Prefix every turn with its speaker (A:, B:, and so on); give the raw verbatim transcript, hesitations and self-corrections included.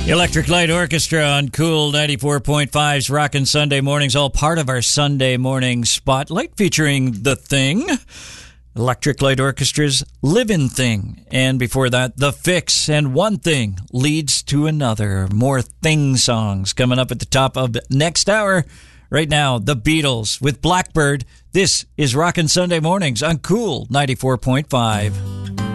A: Electric Light Orchestra on Cool ninety-four point five's Rockin' Sunday Mornings, all part of our Sunday morning spotlight featuring The Thing, Electric Light Orchestra's Livin' Thing, and before that, The Fix and One Thing Leads to Another. More Thing songs coming up at the top of next hour. Right now, The Beatles with Blackbird. This is Rockin' Sunday Mornings on Cool ninety-four point five.